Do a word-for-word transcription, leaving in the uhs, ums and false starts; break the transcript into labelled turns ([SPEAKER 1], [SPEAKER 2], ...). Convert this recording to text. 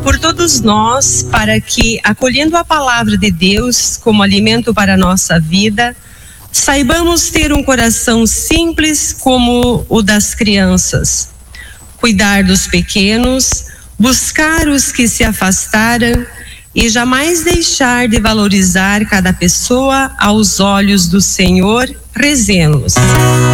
[SPEAKER 1] por todos nós, para que, acolhendo a palavra de Deus como alimento para a nossa vida, saibamos ter um coração simples como o das crianças, cuidar dos pequenos, buscar os que se afastaram e jamais deixar de valorizar cada pessoa aos olhos do Senhor. Rezemos.